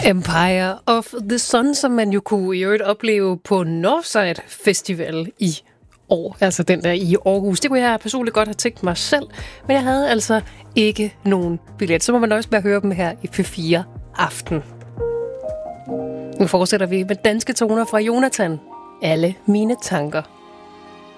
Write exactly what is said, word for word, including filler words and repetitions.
Empire of the Sun, som man jo kunne i øvrigt opleve på Northside Festival i år. Altså den der i Aarhus. Det kunne jeg personligt godt have tænkt mig selv, men jeg havde altså ikke nogen billet. Så må man også bare høre dem her i P fire Aften. Nu fortsætter vi med danske toner fra Jonathan. Alle mine tanker.